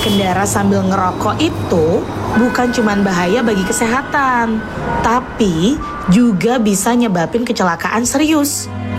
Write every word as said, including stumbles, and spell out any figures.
berkendara sambil ngerokok itu bukan cuma bahaya bagi kesehatan, tapi juga bisa nyebabin kecelakaan serius.